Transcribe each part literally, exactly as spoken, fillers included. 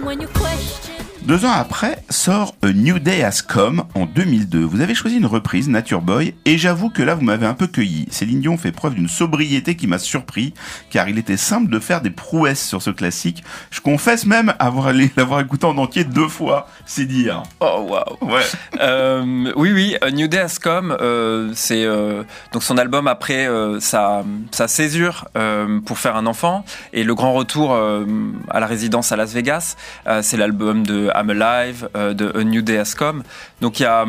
Deux ans après, sort A New Day Has Come en deux mille deux. Vous avez choisi une reprise, Nature Boy, et j'avoue que là vous m'avez un peu cueilli. Céline Dion fait preuve d'une sobriété qui m'a surpris, car il était simple de faire des prouesses sur ce classique. Je confesse même avoir l'avoir écouté en entier deux fois, c'est dire. Oh waouh. Ouais. Euh, oui oui, A New Day Has Come, euh, c'est euh, donc son album après euh, sa sa césure euh, pour faire un enfant et le grand retour euh, à la résidence à Las Vegas. Euh, c'est l'album de I'm Alive, euh, de A New Day Has Come. Donc il y a,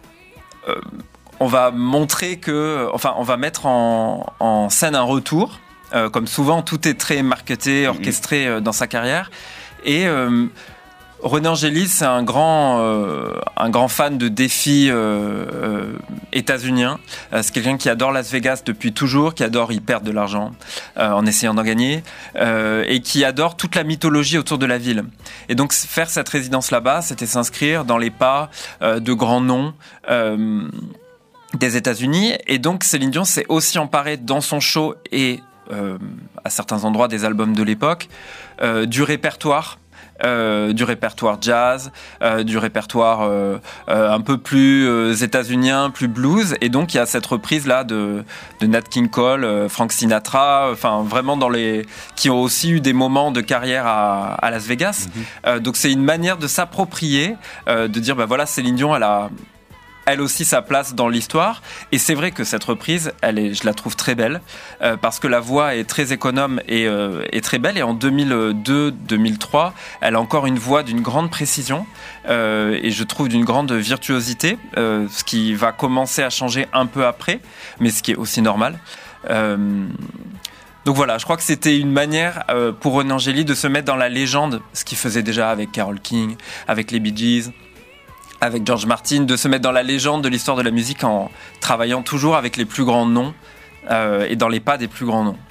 euh, on va montrer que, enfin, on va mettre en, en scène un retour. Euh, comme souvent, tout est très marketé, orchestré euh, dans sa carrière. Et euh, René Angélil, c'est un grand, euh, un grand fan de défis euh, euh, états-uniens. Euh, c'est quelqu'un qui adore Las Vegas depuis toujours, qui adore y perdre de l'argent euh, en essayant d'en gagner, euh, et qui adore toute la mythologie autour de la ville. Et donc faire cette résidence là-bas, c'était s'inscrire dans les pas euh, de grands noms euh, des États-Unis. Et donc Céline Dion s'est aussi emparée dans son show et euh, à certains endroits des albums de l'époque euh, du répertoire. Euh, du répertoire jazz, euh, du répertoire euh, euh, un peu plus euh, états-unien, plus blues, et donc il y a cette reprise là de, de Nat King Cole, euh, Frank Sinatra, enfin vraiment dans les qui ont aussi eu des moments de carrière à, à Las Vegas. Mm-hmm. Euh, donc c'est une manière de s'approprier, euh, de dire bah voilà Céline Dion elle a elle aussi sa place dans l'histoire. Et c'est vrai que cette reprise, elle est, je la trouve très belle, euh, parce que la voix est très économe et, euh, et très belle. Et en deux mille deux deux mille trois, elle a encore une voix d'une grande précision, euh, et je trouve d'une grande virtuosité, euh, ce qui va commencer à changer un peu après, mais ce qui est aussi normal. Euh, Donc voilà, je crois que c'était une manière euh, pour René Angélil de se mettre dans la légende, ce qu'il faisait déjà avec Carole King, avec les Bee Gees, avec George Martin, de se mettre dans la légende de l'histoire de la musique en travaillant toujours avec les plus grands noms euh, et dans les pas des plus grands noms.